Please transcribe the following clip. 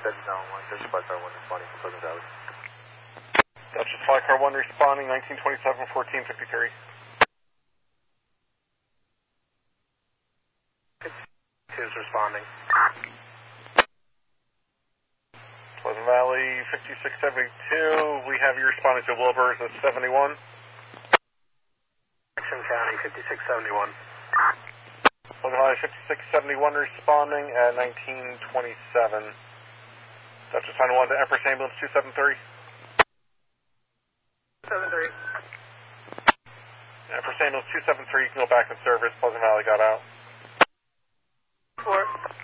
That's zone 1. Dutch Supply Car 1 responding from Pleasant Valley. Dutch Supply Car 1 responding, 1927, 1453. Is responding. Pleasant Valley 5672, we have you responding to Wilbur's at 71. Jackson County 5671. Pleasant Valley 5671 responding at 1927. Dutch Supply 1 to Empress Ambulance 273. 73. Empress Ambulance 273, you can go back in service. Pleasant Valley got out. 4.